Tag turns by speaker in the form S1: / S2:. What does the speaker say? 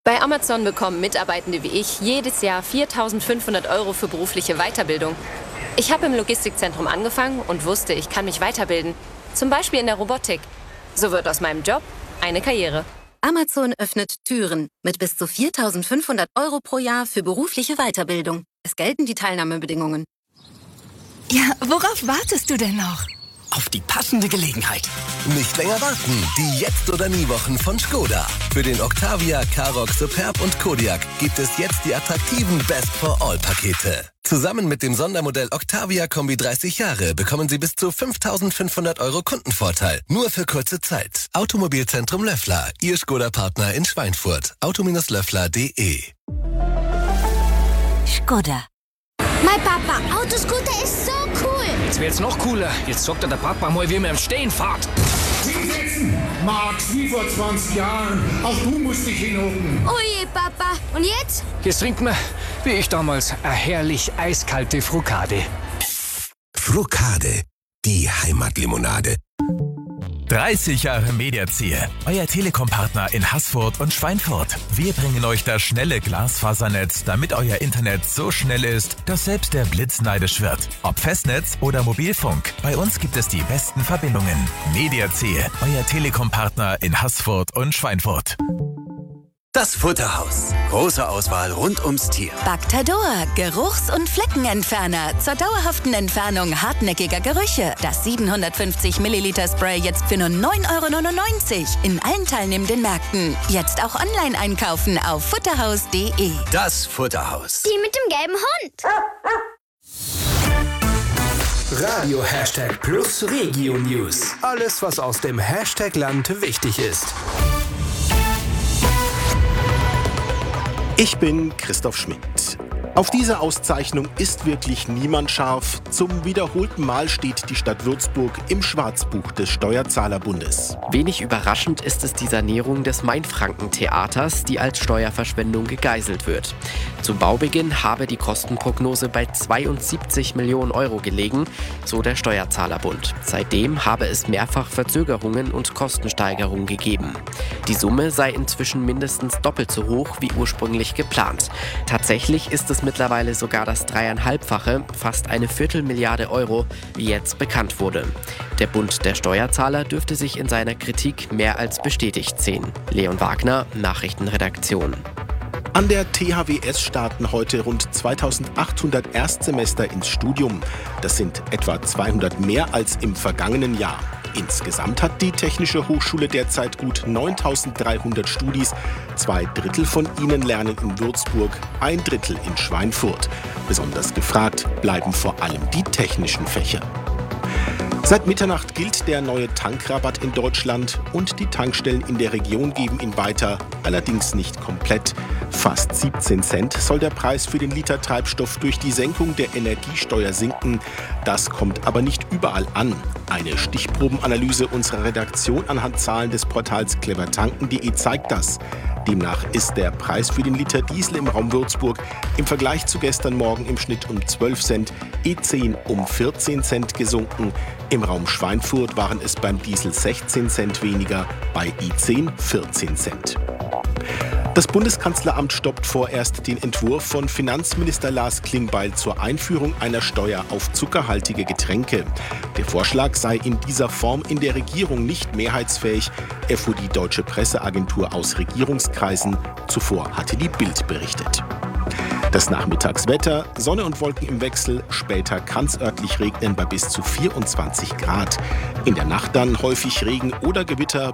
S1: Bei Amazon bekommen Mitarbeitende wie ich jedes Jahr 4.500 € für berufliche Weiterbildung. Ich habe im Logistikzentrum angefangen und wusste, ich kann mich weiterbilden. Zum Beispiel in der Robotik. So wird aus meinem Job eine Karriere.
S2: Amazon öffnet Türen mit bis zu 4.500 € pro Jahr für berufliche Weiterbildung. Es gelten die Teilnahmebedingungen.
S3: Ja, worauf wartest du denn noch?
S4: Auf die passende Gelegenheit. Nicht länger warten. Die Jetzt- oder Nie-Wochen von Skoda. Für den Octavia, Karoq, Superb und Kodiaq gibt es jetzt die attraktiven Best-for-All-Pakete. Zusammen mit dem Sondermodell Octavia Kombi 30 Jahre bekommen Sie bis zu 5.500 € Kundenvorteil. Nur für kurze Zeit. Automobilzentrum Löffler. Ihr Skoda-Partner in Schweinfurt. auto-löffler.de.
S5: Skoda.
S6: Mein Papa, Autoscooter ist so cool.
S7: Das wird jetzt noch cooler. Jetzt sagt der Papa mal, wie man im Stehen fährt.
S8: Hinsetzen! Max, wie vor 20 Jahren. Auch du musst dich hinhocken.
S6: Oh je, Papa. Und jetzt?
S7: Jetzt trinken wir, wie ich damals, eine herrlich eiskalte Frukade.
S9: Frukade, die Heimatlimonade.
S10: 30 Jahre Mediazier, euer Telekom-Partner in Haßfurt und Schweinfurt. Wir bringen euch das schnelle Glasfasernetz, damit euer Internet so schnell ist, dass selbst der Blitz neidisch wird. Ob Festnetz oder Mobilfunk, bei uns gibt es die besten Verbindungen. Mediazier, euer Telekom-Partner in Haßfurt und Schweinfurt.
S11: Das Futterhaus. Große Auswahl rund ums Tier.
S5: Bactador, Geruchs- und Fleckenentferner. Zur dauerhaften Entfernung hartnäckiger Gerüche. Das 750 Milliliter Spray jetzt für nur 9,99 € in allen teilnehmenden Märkten. Jetzt auch online einkaufen auf futterhaus.de.
S11: Das Futterhaus.
S6: Die mit dem gelben Hund.
S12: Radio #Plus Regio News. Alles, was aus dem Hashtag-Land wichtig ist.
S13: Ich bin Christoph Schmidt. Auf diese Auszeichnung ist wirklich niemand scharf. Zum wiederholten Mal steht die Stadt Würzburg im Schwarzbuch des Steuerzahlerbundes.
S14: Wenig überraschend ist es die Sanierung des Mainfranken-Theaters, die als Steuerverschwendung gegeißelt wird. Zu Baubeginn habe die Kostenprognose bei 72 Millionen € gelegen, so der Steuerzahlerbund. Seitdem habe es mehrfach Verzögerungen und Kostensteigerungen gegeben. Die Summe sei inzwischen mindestens doppelt so hoch wie ursprünglich geplant. Tatsächlich ist es mittlerweile sogar das 3,5-fache, fast eine Viertelmilliarde €, wie jetzt bekannt wurde. Der Bund der Steuerzahler dürfte sich in seiner Kritik mehr als bestätigt sehen. Leon Wagner, Nachrichtenredaktion.
S13: An der THWS starten heute rund 2.800 Erstsemester ins Studium. Das sind etwa 200 mehr als im vergangenen Jahr. Insgesamt hat die Technische Hochschule derzeit gut 9.300 Studis. 2/3 von ihnen lernen in Würzburg, 1/3 in Schweinfurt. Besonders gefragt bleiben vor allem die technischen Fächer. Seit Mitternacht gilt der neue Tankrabatt in Deutschland und die Tankstellen in der Region geben ihn weiter, allerdings nicht komplett. Fast 17 Cent soll der Preis für den Liter Treibstoff durch die Senkung der Energiesteuer sinken. Das kommt aber nicht überall an. Eine Stichprobenanalyse unserer Redaktion anhand Zahlen des Portals clevertanken.de zeigt das. Demnach ist der Preis für den Liter Diesel im Raum Würzburg im Vergleich zu gestern Morgen im Schnitt um 12 Cent, E10 um 14 Cent gesunken. Im Raum Schweinfurt waren es beim Diesel 16 Cent weniger, bei E10 14 Cent. Das Bundeskanzleramt stoppt vorerst den Entwurf von Finanzminister Lars Klingbeil zur Einführung einer Steuer auf zuckerhaltige Getränke. Der Vorschlag sei in dieser Form in der Regierung nicht mehrheitsfähig, erfuhr die Deutsche Presseagentur aus Regierungskreisen. Zuvor hatte die Bild berichtet. Das Nachmittagswetter, Sonne und Wolken im Wechsel, später kann es örtlich regnen bei bis zu 24 Grad. In der Nacht dann häufig Regen oder Gewitter